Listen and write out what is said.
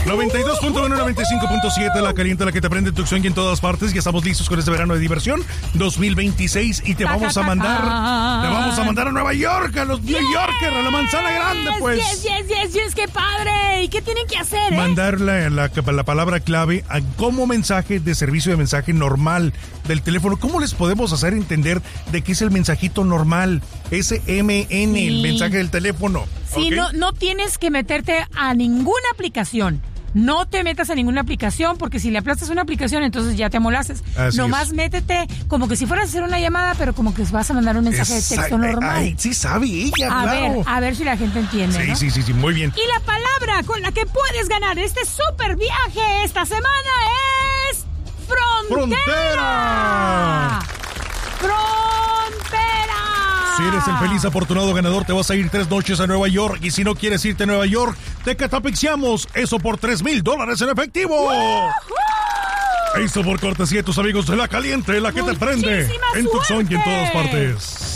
92.1, 95.7, la caliente, la que te prende en Tucson y en todas partes. Ya estamos listos con este verano de diversión 2026 y te vamos a mandar a Nueva York, a los New Yorkers, a la Manzana Grande, pues. Yes, qué padre. ¿Y qué tienen que hacer, Mandar la palabra clave como mensaje de servicio de mensaje normal del teléfono. ¿Cómo les podemos hacer entender de qué es el mensajito normal? SMN, sí. El mensaje del teléfono. Sí, ¿okay? No tienes que meterte a ninguna aplicación. No te metas a ninguna aplicación, porque si le aplastas una aplicación, entonces ya te amolaces. Nomás métete como que si fueras a hacer una llamada, pero como que vas a mandar un mensaje de texto normal. Ay, sí sabe ella, a ver si la gente entiende, sí, ¿no? Sí, muy bien. Y la palabra con la que puedes ganar este super viaje esta semana es... ¡Frontera! Si eres el feliz afortunado ganador, te vas a ir 3 noches a Nueva York. Y si no quieres irte a Nueva York, te catapixiamos. Eso por $3,000 en efectivo. ¡Woohoo! Eso por cortesía de tus amigos de La Caliente, la que te prende en Tucson y en todas partes.